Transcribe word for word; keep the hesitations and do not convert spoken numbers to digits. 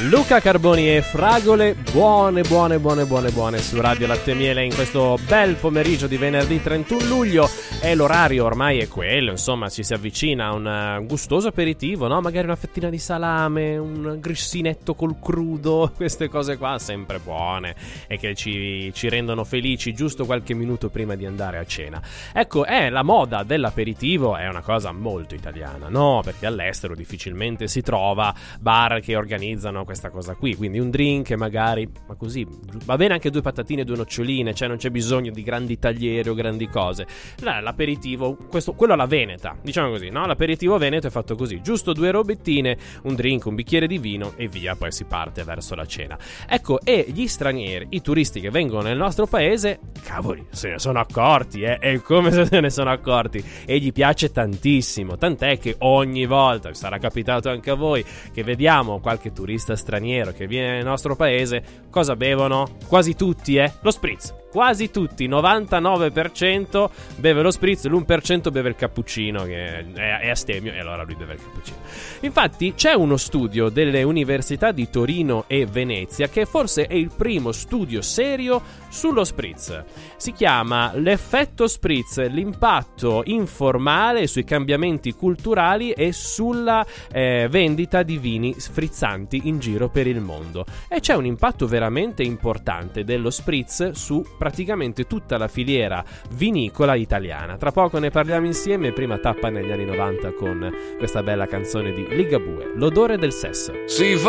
Luca Carboni e Fragole, buone buone buone buone buone su Radio Latte e Miele in questo bel pomeriggio di venerdì trentuno luglio. E l'orario ormai è quello, insomma, ci si avvicina a un gustoso aperitivo, no? Magari una fettina di salame, un grissinetto col crudo, queste cose qua sempre buone e che ci, ci rendono felici giusto qualche minuto prima di andare a cena. Ecco, è la moda dell'aperitivo, è una cosa molto italiana, no? Perché all'estero difficilmente si trova bar che organizzano questa cosa qui, quindi un drink magari, ma così, va bene anche due patatine e due noccioline, cioè non c'è bisogno di grandi taglieri o grandi cose. L'aperitivo, questo, quello alla veneta, diciamo così, no? L'aperitivo veneto è fatto così, giusto due robettine, un drink, un bicchiere di vino e via, poi si parte verso la cena. Ecco, e gli stranieri, i turisti che vengono nel nostro paese, cavoli, se ne sono accorti, eh, è come se ne sono accorti, e gli piace tantissimo, tant'è che ogni volta, sarà capitato anche a voi, che vediamo qualche turista straniero che viene nel nostro paese, cosa bevono? Quasi tutti, eh? Lo spritz. Quasi tutti, novantanove per cento beve lo spritz, l'uno per cento beve il cappuccino, che è astemio, e allora lui beve il cappuccino. Infatti c'è uno studio delle università di Torino e Venezia che forse è il primo studio serio sullo spritz. Si chiama L'effetto spritz, l'impatto informale sui cambiamenti culturali e sulla eh, vendita di vini sfrizzanti in giro per il mondo. E c'è un impatto veramente importante dello spritz su praticamente tutta la filiera vinicola italiana. Tra poco ne parliamo insieme, prima tappa negli anni novanta con questa bella canzone di Ligabue, L'odore del sesso. Si fa